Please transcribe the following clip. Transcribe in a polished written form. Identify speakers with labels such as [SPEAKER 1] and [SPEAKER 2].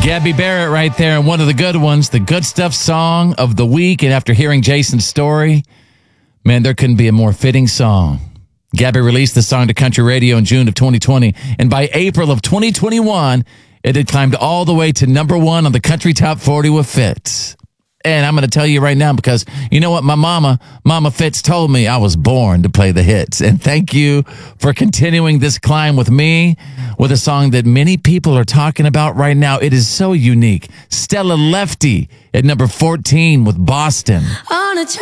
[SPEAKER 1] Gabby Barrett right there, and one of the good ones, the Good Stuff song of the week. And after hearing Jason's story, man, there couldn't be a more fitting song. Gabby released the song to country radio in June of 2020, and by April of 2021, it had climbed all the way to number one on the Country Top 40 with Fitz. And I'm going to tell you right now, because you know what? My Mama Fitz told me I was born to play the hits. And thank you for continuing this climb with me with a song that many people are talking about right now. It is so unique. Stella Lefty at number 14 with Boston.
[SPEAKER 2] On a